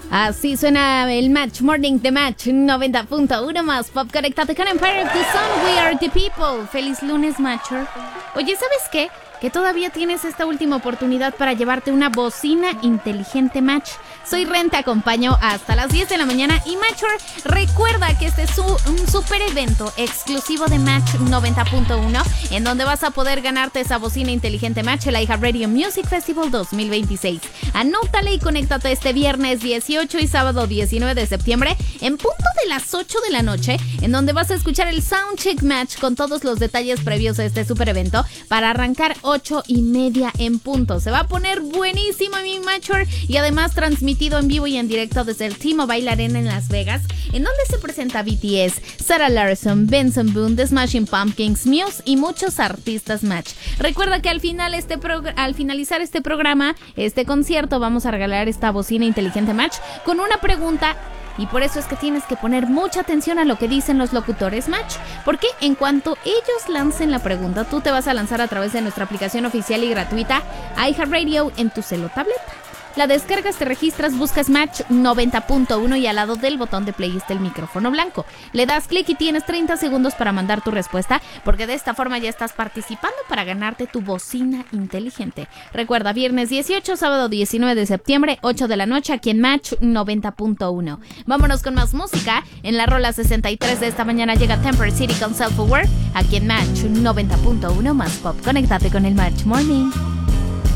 Así suena el Match Morning de Match 90.1 más Pop. Conéctate con Empire of the Sun. We are the people. Feliz lunes, Matcher. Oye, ¿sabes qué? Que todavía tienes esta última oportunidad para llevarte una bocina inteligente Match. Soy Ren, te acompaño hasta las 10 de la mañana. Y Matcher, recuerda que este es un super evento exclusivo de Match 90.1, en donde vas a poder ganarte esa bocina inteligente Match, el iHeartRadio Music Festival 2026. Anótale y conéctate este viernes 18 y sábado 19 de septiembre en punto de las 8 de la noche, en donde vas a escuchar el Soundcheck Match con todos los detalles previos a este super evento para arrancar 8:30 en punto. Se va a poner buenísimo, mi Matcher, y además transmitido en vivo y en directo desde el T-Mobile Arena en Las Vegas, en donde se presenta BTS, Sarah Larsson, Benson Boone, The Smashing Pumpkins, Muse y muchos artistas Match. Recuerda que al finalizar este programa, este concierto, vamos a regalar esta bocina inteligente Match con una pregunta. Y por eso es que tienes que poner mucha atención a lo que dicen los locutores Match, porque en cuanto ellos lancen la pregunta, tú te vas a lanzar a través de nuestra aplicación oficial y gratuita iHeartRadio en tu celu o tableta. La descargas, te registras, buscas Match 90.1 y al lado del botón de play está el micrófono blanco. Le das clic y tienes 30 segundos para mandar tu respuesta, porque de esta forma ya estás participando para ganarte tu bocina inteligente. Recuerda, viernes 18, sábado 19 de septiembre, 8 de la noche, aquí en Match 90.1. Vámonos con más música. En la rola 63 de esta mañana llega Temper City con Self-Aware, aquí en Match 90.1 más Pop. Conéctate con el Match Morning.